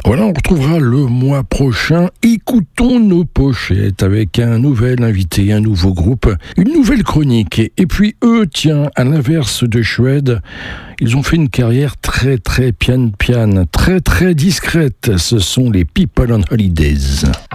Voilà, on retrouvera le mois prochain. Écoutons nos pochettes avec un nouvel invité, un nouveau groupe, une nouvelle chronique. Et puis eux, tiens, à l'inverse de Suède, ils ont fait une carrière très très piano, très très discrète. Ce sont les People on Holidays.